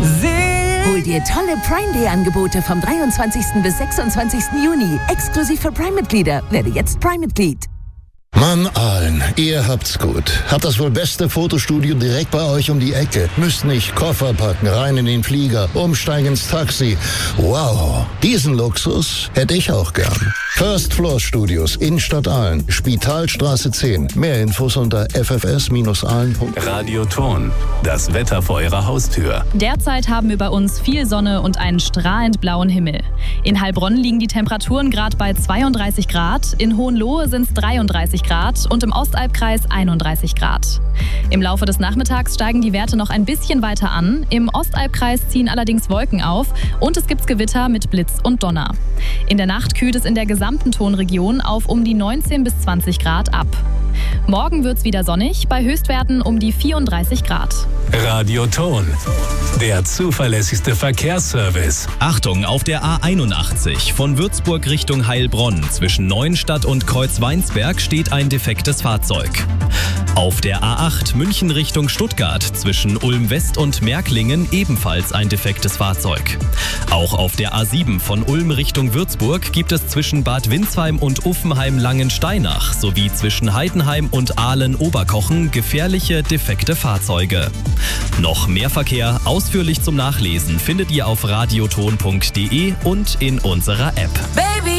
Hol dir tolle Prime Day Angebote vom 23. bis 26. Juni. Exklusiv für Prime-Mitglieder. Werde jetzt Prime-Mitglied. Mann, Aalen, ihr habt's gut. Habt das wohl beste Fotostudio direkt bei euch um die Ecke. Müsst nicht Koffer packen, rein in den Flieger, umsteigen ins Taxi. Wow, diesen Luxus hätte ich auch gern. First Floor Studios, Innenstadt Aalen, Spitalstraße 10. Mehr Infos unter ffs-aalen.de. Radio Ton, das Wetter vor Ihrer Haustür. Derzeit haben wir bei uns viel Sonne und einen strahlend blauen Himmel. In Heilbronn liegen die Temperaturen gerade bei 32 Grad, in Hohenlohe sind es 33 Grad und im Ostalbkreis 31 Grad. Im Laufe des Nachmittags steigen die Werte noch ein bisschen weiter an. Im Ostalbkreis ziehen allerdings Wolken auf und es gibt Gewitter mit Blitz und Donner. In der Nacht kühlt es in der gesamten Tonregion auf um die 19 bis 20 Grad ab. Morgen wird es wieder sonnig, bei Höchstwerten um die 34 Grad. Radio Ton, der zuverlässigste Verkehrsservice. Achtung, auf der A81 von Würzburg Richtung Heilbronn zwischen Neuenstadt und Kreuzweinsberg steht ein defektes Fahrzeug. Auf der A8 München Richtung Stuttgart zwischen Ulm-West und Märklingen ebenfalls ein defektes Fahrzeug. Auch auf der A7 von Ulm Richtung Würzburg gibt es zwischen Bad Windsheim und Uffenheim-Langensteinach sowie zwischen Heidenheim und Aalen-Oberkochen gefährliche defekte Fahrzeuge. Noch mehr Verkehr ausführlich zum Nachlesen findet ihr auf radioton.de und in unserer App.